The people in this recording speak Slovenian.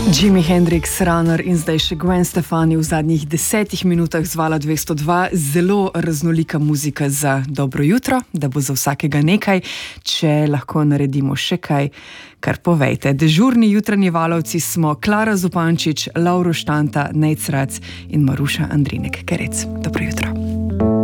Jimi Hendrix, Runner in zdaj še Gwen Stefani v zadnjih 10 minutah z Vala 202. Zelo raznolika muzika za dobro jutro, da bo za vsakega nekaj. Če lahko naredimo še kaj, kar povejte. Dežurni jutranji valovci smo Klara Zupančič, Lauro Štanta, Nejc Rac in Maruša Andrinek Kerec. Dobro jutro.